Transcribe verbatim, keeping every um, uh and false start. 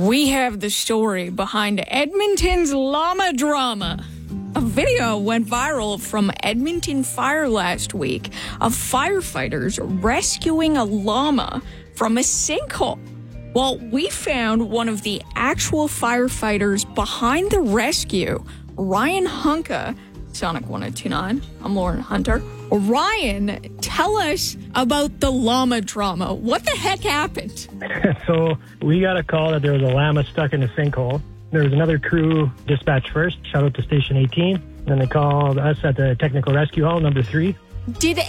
We have the story behind Edmonton's llama drama. A video went viral from Edmonton Fire last week of firefighters rescuing a llama from a sinkhole. Well, we found one of the actual firefighters behind the rescue, Ryan Hunka. Sonic one oh two nine. I'm Lauren Hunter. Ryan, tell us about the llama drama. What the heck happened? So we got a call that there was a llama stuck in a sinkhole. There was another crew dispatched first. Shout out to Station eighteen. Then they called us at the Technical Rescue Hall, number three. Did